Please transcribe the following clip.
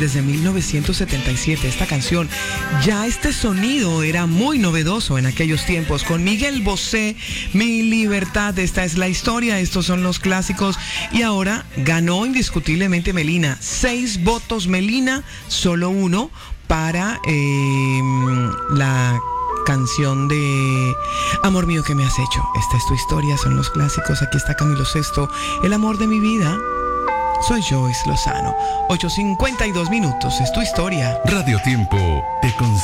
desde 1977, esta canción. Ya este sonido era muy novedoso en aquellos tiempos. Con Miguel Bosé, Mi Libertad, esta es la historia, estos son los clásicos. Y ahora ganó indiscutiblemente Melina. 6 votos Melina, solo 1 para la canción de Amor mío, ¿qué me has hecho? Esta es tu historia, son los clásicos. Aquí está Camilo Sesto, El amor de mi vida. Soy Joyce Lozano. 8:52, es tu historia. Radio Tiempo te